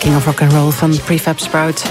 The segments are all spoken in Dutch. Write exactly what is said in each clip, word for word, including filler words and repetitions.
King of Rock and Roll van Prefab Sprout.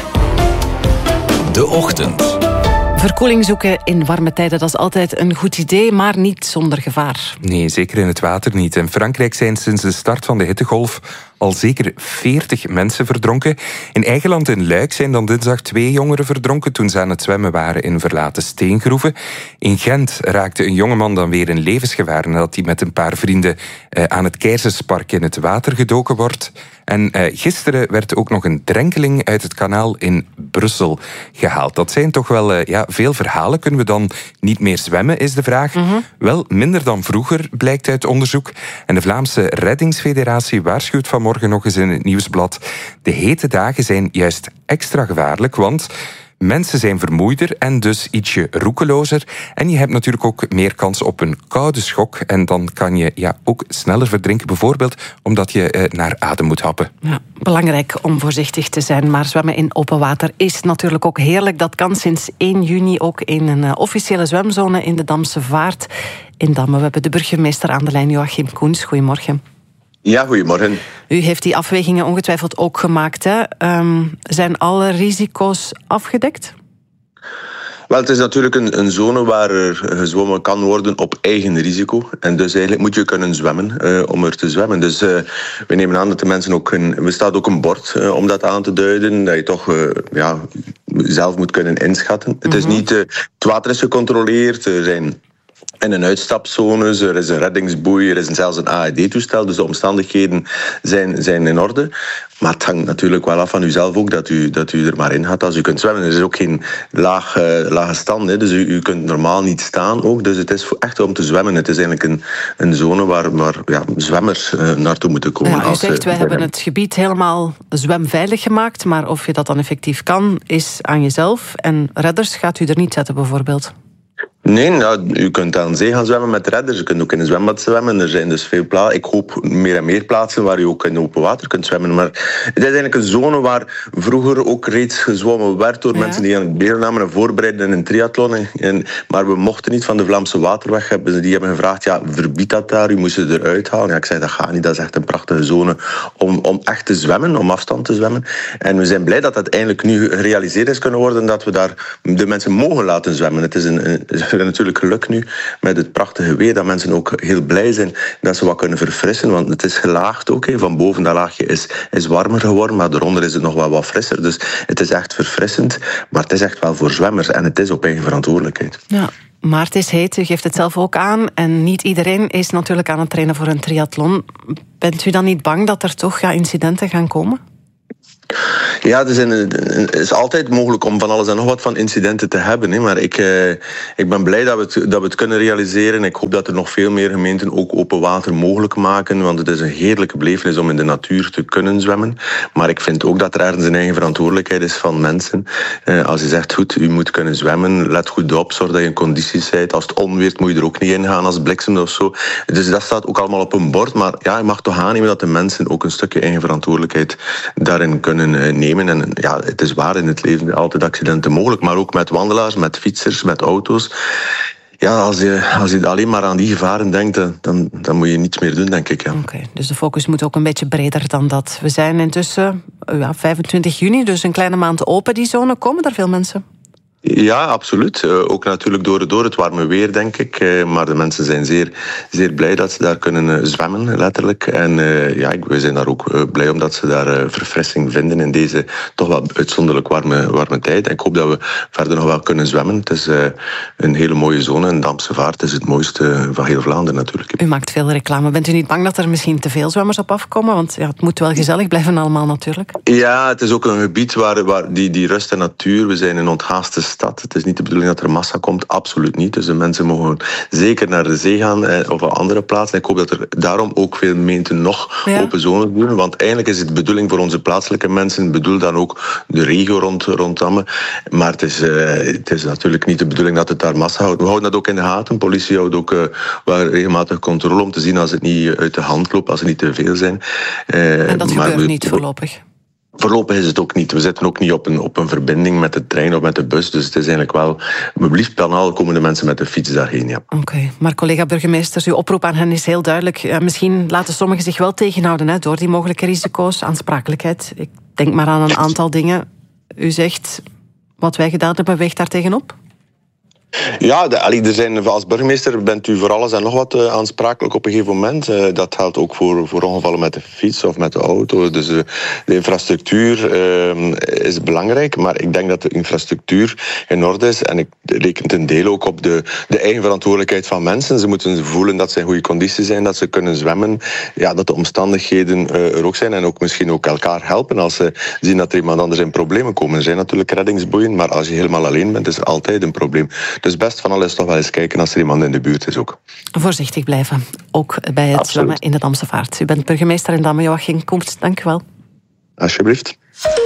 De Ochtend. Verkoeling zoeken in warme tijden, dat is altijd een goed idee, maar niet zonder gevaar. Nee, zeker in het water niet. In Frankrijk zijn sinds de start van de hittegolf al zeker veertig mensen verdronken. In eigen land in Luik zijn dan dinsdag twee jongeren verdronken toen ze aan het zwemmen waren in verlaten steengroeven. In Gent raakte een jongeman dan weer in levensgevaar nadat hij met een paar vrienden eh, aan het Keizerspark in het water gedoken wordt. En eh, gisteren werd ook nog een drenkeling uit het kanaal in Brussel gehaald. Dat zijn toch wel eh, ja, veel verhalen. Kunnen we dan niet meer zwemmen, is de vraag. Mm-hmm. Wel, minder dan vroeger, blijkt uit onderzoek. En de Vlaamse Reddingsfederatie waarschuwt vanmorgen nog eens in het nieuwsblad. De hete dagen zijn juist extra gevaarlijk, want mensen zijn vermoeider en dus ietsje roekelozer. En je hebt natuurlijk ook meer kans op een koude schok. En dan kan je ja, ook sneller verdrinken, bijvoorbeeld omdat je eh, naar adem moet happen. Ja, belangrijk om voorzichtig te zijn. Maar zwemmen in open water is natuurlijk ook heerlijk. Dat kan sinds één juni ook in een uh, officiële zwemzone in de Damse Vaart in Damme. We hebben de burgemeester aan de lijn, Joachim Koens. Goedemorgen. Ja, goedemorgen. U heeft die afwegingen ongetwijfeld ook gemaakt, hè? Um, zijn alle risico's afgedekt? Wel, het is natuurlijk een, een zone waar er gezwommen kan worden op eigen risico. En dus eigenlijk moet je kunnen zwemmen uh, om er te zwemmen. Dus uh, we nemen aan dat de mensen ook... Een, er staat ook een bord uh, om dat aan te duiden. Dat je toch uh, ja, zelf moet kunnen inschatten. Mm-hmm. Het is niet... Uh, het water is gecontroleerd. Er zijn... in een uitstapzones, er is een reddingsboei, er is zelfs een A E D-toestel, dus de omstandigheden zijn, zijn in orde. Maar het hangt natuurlijk wel af van uzelf ook, dat u, dat u er maar in gaat als u kunt zwemmen. Er is ook geen laag, uh, lage stand, hè, dus u, u kunt normaal niet staan ook. Dus het is echt om te zwemmen. Het is eigenlijk een, een zone waar, waar ja, zwemmers uh, naartoe moeten komen. Ja, u zegt, wij hebben het gebied helemaal zwemveilig gemaakt, maar of je dat dan effectief kan, is aan jezelf. En redders gaat u er niet zetten, bijvoorbeeld? Nee, nou, u kunt aan zee gaan zwemmen met redders. U kunt ook in een zwembad zwemmen. Er zijn dus veel plaatsen. Ik hoop meer en meer plaatsen waar u ook in open water kunt zwemmen. Maar het is eigenlijk een zone waar vroeger ook reeds gezwommen werd door ja. mensen die aan het deelnamen en voorbereiden in een triathlon. En, maar we mochten niet van de Vlaamse Waterweg. Hebben, die hebben gevraagd, ja, verbied dat daar. U moest het eruit halen. Ja, ik zei, dat gaat niet. Dat is echt een prachtige zone om, om echt te zwemmen, om afstand te zwemmen. En we zijn blij dat dat eindelijk nu gerealiseerd is kunnen worden, dat we daar de mensen mogen laten zwemmen. Het is een, een We hebben natuurlijk geluk nu met het prachtige weer, dat mensen ook heel blij zijn dat ze wat kunnen verfrissen, want het is gelaagd ook. He. Van boven dat laagje is, is warmer geworden, maar daaronder is het nog wel wat frisser. Dus het is echt verfrissend, maar het is echt wel voor zwemmers en het is op eigen verantwoordelijkheid. Ja. Maar het is heet, u geeft het zelf ook aan. En niet iedereen is natuurlijk aan het trainen voor een triathlon. Bent u dan niet bang dat er toch ja, incidenten gaan komen? Ja, het is, een, het is altijd mogelijk om van alles en nog wat van incidenten te hebben. Hè. Maar ik, eh, ik ben blij dat we, het, dat we het kunnen realiseren. Ik hoop dat er nog veel meer gemeenten ook open water mogelijk maken. Want het is een heerlijke belevenis om in de natuur te kunnen zwemmen. Maar ik vind ook dat er ergens een eigen verantwoordelijkheid is van mensen. Eh, als je zegt, goed, u moet kunnen zwemmen. Let goed op, zorg dat je in condities bent. Als het onweert moet je er ook niet in gaan als bliksem of zo. Dus dat staat ook allemaal op een bord. Maar ja, je mag toch aannemen dat de mensen ook een stukje eigen verantwoordelijkheid daarin kunnen nemen. En ja, het is waar, in het leven altijd accidenten mogelijk, maar ook met wandelaars, met fietsers, met auto's. Ja, als je, als je alleen maar aan die gevaren denkt, dan, dan moet je niets meer doen, denk ik. Ja. Oké, okay, dus de focus moet ook een beetje breder dan dat. We zijn intussen ja, vijfentwintig juni, dus een kleine maand open, die zone. Komen er veel mensen? Ja, absoluut. Uh, ook natuurlijk door, door het warme weer, denk ik. Uh, maar de mensen zijn zeer, zeer blij dat ze daar kunnen uh, zwemmen, letterlijk. En uh, ja, we zijn daar ook uh, blij omdat ze daar uh, verfrissing vinden in deze toch wel uitzonderlijk warme, warme tijd. En ik hoop dat we verder nog wel kunnen zwemmen. Het is uh, een hele mooie zone. En Damse Vaart is het mooiste van heel Vlaanderen natuurlijk. U maakt veel reclame. Bent u niet bang dat er misschien te veel zwemmers op afkomen? Want ja, het moet wel gezellig blijven allemaal natuurlijk. Ja, het is ook een gebied waar, waar die, die rust en natuur. We zijn in onthaaste stad. Het is niet de bedoeling dat er massa komt, absoluut niet. Dus de mensen mogen zeker naar de zee gaan eh, of een andere plaats. En ik hoop dat er daarom ook veel gemeenten nog ja. open zones doen. Want eigenlijk is het de bedoeling voor onze plaatselijke mensen, bedoel dan ook de regio rond, rond Damme. Maar het is, uh, het is natuurlijk niet de bedoeling dat het daar massa houdt. We houden dat ook in de gaten. Politie houdt ook uh, wel regelmatig controle om te zien als het niet uit de hand loopt, als er niet te veel zijn. Uh, en dat maar gebeurt we, niet voorlopig? Voorlopig is het ook niet. We zitten ook niet op een, op een verbinding met de trein of met de bus. Dus het is eigenlijk wel... Maar liefst kanaal komen de mensen met de fiets daarheen, ja. Oké, okay. Maar collega burgemeesters, uw oproep aan hen is heel duidelijk. Ja, misschien laten sommigen zich wel tegenhouden hè, door die mogelijke risico's. Aansprakelijkheid. Ik denk maar aan een aantal dingen. U zegt, wat wij gedaan hebben, weegt daar tegenop? Ja, de, allee, er zijn, als burgemeester bent u voor alles en nog wat uh, aansprakelijk op een gegeven moment. Uh, dat geldt ook voor, voor ongevallen met de fiets of met de auto. Dus uh, de infrastructuur uh, is belangrijk, maar ik denk dat de infrastructuur in orde is. En ik reken ten dele ook op de, de eigen verantwoordelijkheid van mensen. Ze moeten voelen dat ze in goede conditie zijn, dat ze kunnen zwemmen. Ja, dat de omstandigheden uh, er ook zijn en ook misschien ook elkaar helpen als ze zien dat er iemand anders in problemen komen. Er zijn natuurlijk reddingsboeien, maar als je helemaal alleen bent, is er altijd een probleem. Dus best van alles toch wel eens kijken als er iemand in de buurt is ook. Voorzichtig blijven, ook bij het Absoluut. zwemmen in de Damse Vaart. U bent burgemeester in Damme, Joachim Koemts. Dank u wel. Alsjeblieft.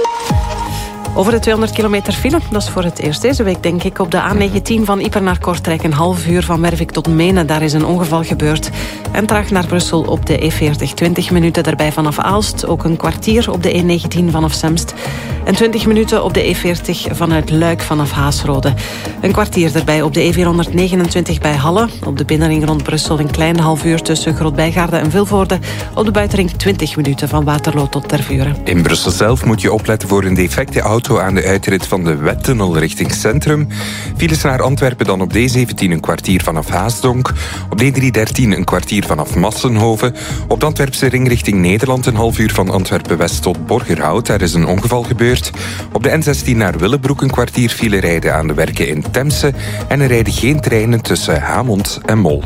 Over de tweehonderd kilometer file, dat is voor het eerst deze week denk ik. Op de A negentien van Ieper naar Kortrijk, een half uur van Wervik tot Menen. Daar is een ongeval gebeurd. En traag naar Brussel op de E veertig. twintig minuten daarbij vanaf Aalst. Ook een kwartier op de E negentien vanaf Semst. En twintig minuten op de E veertig vanuit Luik vanaf Haasrode. Een kwartier daarbij op de E vierhonderdnegenentwintig bij Halle. Op de binnenring rond Brussel een klein half uur tussen Grootbijgaarden en Vilvoorde. Op de buitenring twintig minuten van Waterloo tot Tervuren. In Brussel zelf moet je opletten voor een defecte auto aan de uitrit van de Wettunnel richting Centrum. Files naar Antwerpen dan op D zeventien een kwartier vanaf Haasdonk. Op D driehonderddertien een kwartier vanaf Massenhoven. Op de Antwerpse ring richting Nederland een half uur van Antwerpen-West tot Borgerhout. Daar is een ongeval gebeurd. Op de N zestien naar Willebroek een kwartier file rijden aan de werken in Temse. En er rijden geen treinen tussen Hamont en Mol.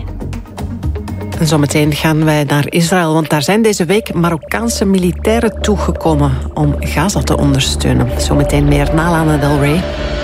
En zometeen gaan wij naar Israël, want daar zijn deze week Marokkaanse militairen toegekomen om Gaza te ondersteunen. Zometeen meer na Lana Del Rey.